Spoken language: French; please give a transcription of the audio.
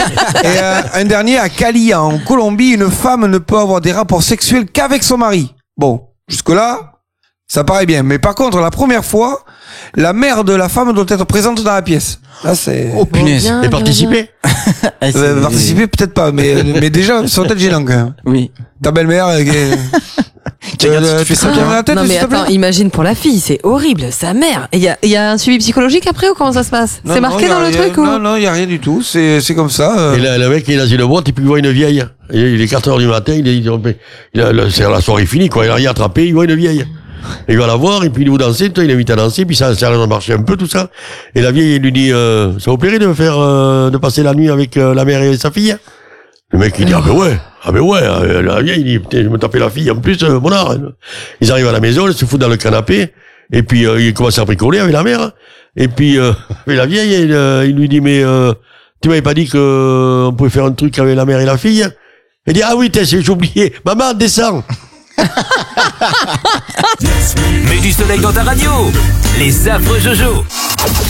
Et un dernier, à Cali, en Colombie, une femme ne peut avoir des rapports sexuels qu'avec son mari. Bon, jusque-là, ça paraît bien. Mais par contre, la première fois, la mère de la femme doit être présente dans la pièce. Là, c'est... Oh punaise. Bien, Et bien, participer? participer, peut-être pas, mais déjà, ça doit être gênant quand même. Oui. Ta belle-mère, Tu fais ça tournes la tête, non mais s'il te plaît. attends, imagine pour la fille, c'est horrible, sa mère. Il y a un suivi psychologique après ou comment ça se passe? Non, C'est marqué non, dans le y a- truc ou? Non, il y a rien du tout. C'est comme ça. Et le mec, il est dans une boîte, et puis il voit une vieille. Il est 4 heures du matin, c'est la soirée finie, quoi. Il a rien attrapé, il voit une vieille. Et il va la voir, et puis il vous danser, toi, il invite à danser, puis ça a l'air de marcher un peu, tout ça. Et la vieille, il lui dit, ça vous plairait de me faire, de passer la nuit avec la mère et sa fille? Le mec, il dit, ah ben ouais, la vieille, il dit, putain, je me tapais la fille, en plus, mon art. Ils arrivent à la maison, ils se foutent dans le canapé, et puis, il commence à bricoler avec la mère, et puis, et la vieille, il lui dit, mais, tu m'avais pas dit que on pouvait faire un truc avec la mère et la fille? Il dit, ah oui, j'ai oublié, maman, descends. Mets du soleil dans ta radio. Les affreux Jojo.